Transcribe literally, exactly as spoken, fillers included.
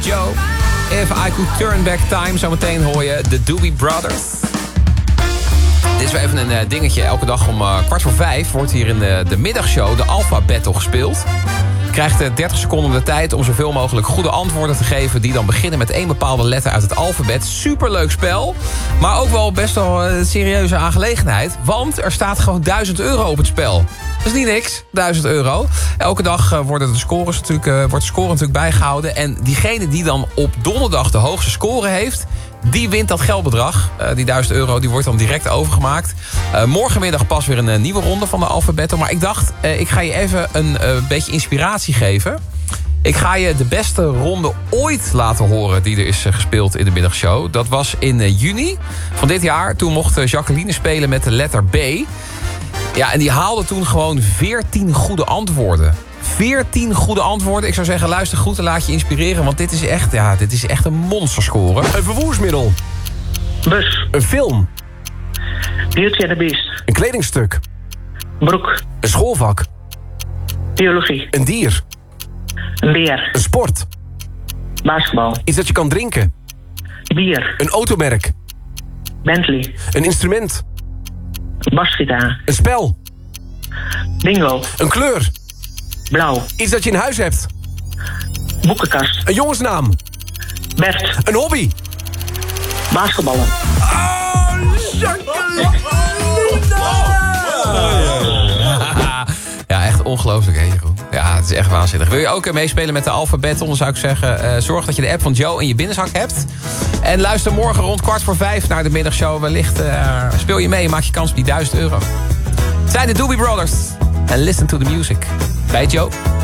Joe, If I Could Turn Back Time. Zometeen hoor je de Doobie Brothers. Dit is weer even een uh, dingetje. Elke dag om uh, kwart voor vijf wordt hier in de, de middagshow de Alpha Battle gespeeld. Je krijgt uh, dertig seconden de tijd om zoveel mogelijk goede antwoorden te geven... die dan beginnen met één bepaalde letter uit het alfabet. Superleuk spel, maar ook wel best wel een serieuze aangelegenheid. Want er staat gewoon duizend euro op het spel. Dat is niet niks, duizend euro. Elke dag uh, worden de scores natuurlijk, uh, wordt de score natuurlijk bijgehouden. En diegene die dan op donderdag de hoogste score heeft... die wint dat geldbedrag. Uh, die duizend euro die wordt dan direct overgemaakt. Uh, morgenmiddag pas weer een uh, nieuwe ronde van de Alpha Battle. Maar ik dacht, uh, ik ga je even een uh, beetje inspiratie geven. Ik ga je de beste ronde ooit laten horen die er is uh, gespeeld in de middagshow. Dat was in uh, juni van dit jaar. Toen mocht uh, Jacqueline spelen met de letter B. Ja, en die haalde toen gewoon veertien goede antwoorden. veertien goede antwoorden. Ik zou zeggen, luister goed en laat je inspireren. Want dit is echt, ja, dit is echt een monsterscore. Een vervoersmiddel. Bus. Een film. Beauty and the Beast. Een kledingstuk. Broek. Een schoolvak. Biologie. Een dier. Een beer. Een sport. Basketbal. Iets dat je kan drinken. Bier. Een automerk. Bentley. Een instrument. Basgitaar. Een spel. Bingo. Een kleur. Blauw. Iets dat je in huis hebt. Boekenkast. Een jongensnaam. Bert. Een hobby. Basketballen. Oh, Jacqueline! Ja, echt ongelooflijk, hè, Jeroen? Ja, het is echt waanzinnig. Wil je ook meespelen met de Alpha Battle? Dan zou ik zeggen, uh, zorg dat je de app van Joe in je binnenzak hebt. En luister morgen rond kwart voor vijf naar de middagshow. Wellicht uh, speel je mee en maak je kans op die duizend euro. Het zijn de Doobie Brothers. En listen to the music. Bij Joe.